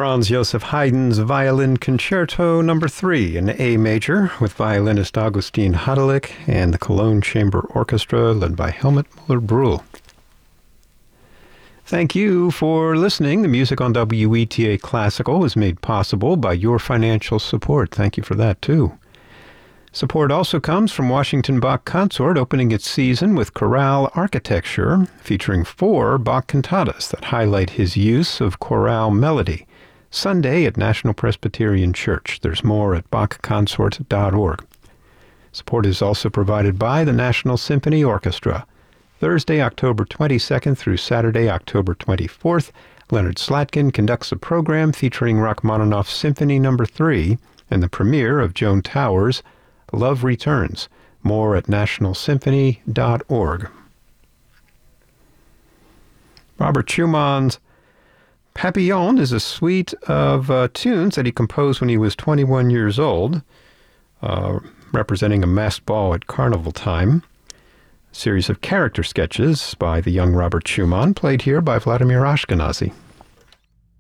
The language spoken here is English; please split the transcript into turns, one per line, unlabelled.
Franz Joseph Haydn's Violin Concerto No. 3 in A major with violinist Augustin Hadelich and the Cologne Chamber Orchestra led by Helmut Müller-Brühl. Thank you for listening. The music on WETA Classical is made possible by your financial support. Thank you for that, too. Support also comes from Washington Bach Consort, opening its season with chorale architecture, featuring 4 Bach cantatas that highlight his use of chorale melody. Sunday at National Presbyterian Church. There's more at bachconsort.org. Support is also provided by the National Symphony Orchestra. Thursday, October 22nd through Saturday, October 24th, Leonard Slatkin conducts a program featuring Rachmaninoff's Symphony No. 3 and the premiere of Joan Towers' Love Returns. More at nationalsymphony.org. Robert Schumann's Papillon is a suite of tunes that he composed when he was 21 years old, representing a masked ball at carnival time. A series of character sketches by the young Robert Schumann, played here by Vladimir Ashkenazy.